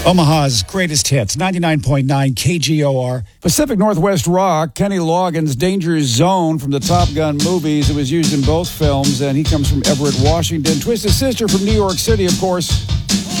Omaha's greatest hits, 99.9 KGOR. Pacific Northwest Rock, Kenny Loggins' Danger Zone from the Top Gun movies. It was used in both films, and he comes from Everett, Washington. Twisted Sister from New York City, of course.